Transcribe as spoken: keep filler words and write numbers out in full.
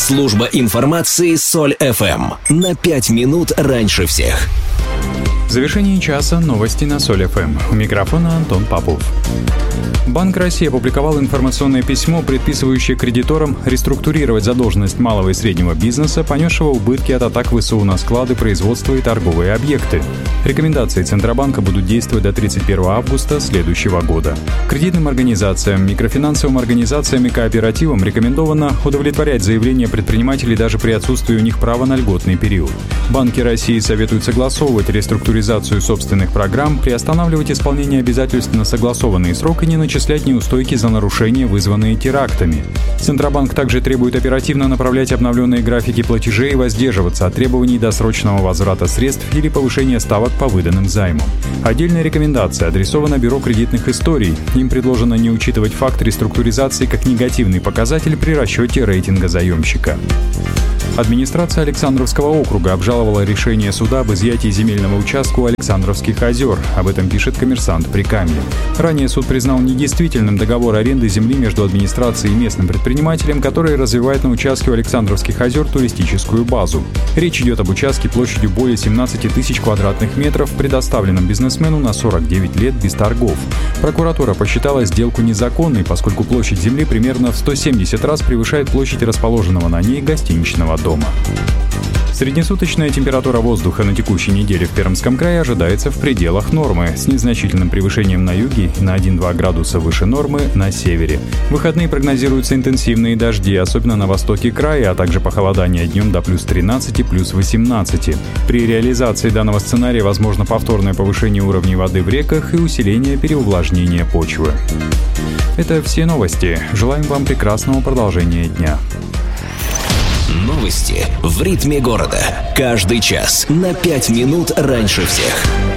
Служба информации Соль эф эм. На пять минут раньше всех. В завершении часа новости на Соль эф эм. У микрофона Антон Попов. Банк России опубликовал информационное письмо, предписывающее кредиторам реструктурировать задолженность малого и среднего бизнеса, понесшего убытки от атак ВСУ на склады, производства и торговые объекты. Рекомендации Центробанка будут действовать до тридцать первого августа следующего года. Кредитным организациям, микрофинансовым организациям и кооперативам рекомендовано удовлетворять заявления предпринимателей даже при отсутствии у них права на льготный период. Банки России советуют согласовывать реструктуризацию собственных программ, приостанавливать исполнение обязательств на согласованный срок и не начислять неустойки за нарушения, вызванные терактами. Центробанк также требует оперативно направлять обновленные графики платежей и воздерживаться от требований досрочного возврата средств или повышения ставок по выданным займам. Отдельная рекомендация адресована Бюро кредитных историй. Им предложено не учитывать факт реструктуризации как негативный показатель при расчете рейтинга заемщика. Администрация Александровского округа обжаловала решение суда об изъятии земельного участка у Александровских озер. Об этом пишет «Коммерсант» Прикамье. Ранее суд признал недействительным договор аренды земли между администрацией и местным предпринимателем, который развивает на участке у Александровских озер туристическую базу. Речь идет об участке площадью более семнадцати тысяч квадратных метров, предоставленном бизнесмену на сорок девять лет без торгов. Прокуратура посчитала сделку незаконной, поскольку площадь земли примерно в сто семьдесят раз превышает площадь расположенного на ней гостиничного дома. Среднесуточная температура воздуха на текущей неделе в Пермском крае ожидается в пределах нормы, с незначительным превышением на юге и на один-два градуса выше нормы на севере. В выходные прогнозируются интенсивные дожди, особенно на востоке края, а также похолодание днем до плюс тринадцати, плюс восемнадцати. При реализации данного сценария возможно повторное повышение уровней воды в реках и усиление переувлажнения почвы. Это все новости. Желаем вам прекрасного продолжения дня. Новости в ритме города. Каждый час на пять минут раньше всех.